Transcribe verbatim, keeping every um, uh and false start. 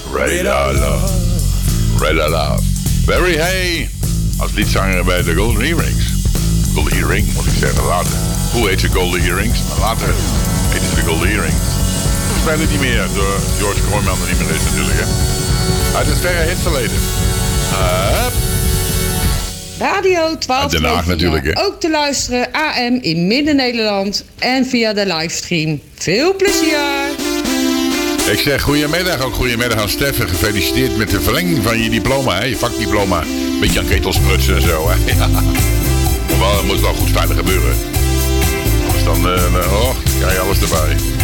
Radar Love. Radar Love. Barry Hay. Als liedzanger bij de Golden Earrings. Golden Earring, moet ik zeggen, later. Hoe heet ze Golden Earrings? Maar later heette ze de Golden Earrings. Ze spelen niet meer, door George Kooijman er niet meer is natuurlijk, hè. Uit het verre hitverleden. Uh, Radio twaalf Den Haag natuurlijk, hè. Ook te luisteren A M in Midden-Nederland en via de livestream. Veel plezier! Ik zeg goedemiddag, ook goedemiddag aan Steffen. Gefeliciteerd met de verlenging van je diploma, hè? Je vakdiploma. Beetje aan ketelsprutsen en zo, hè? Ja. Maar het moet wel goed veilig gebeuren. Anders dan, uh, oh, dan krijg je alles erbij.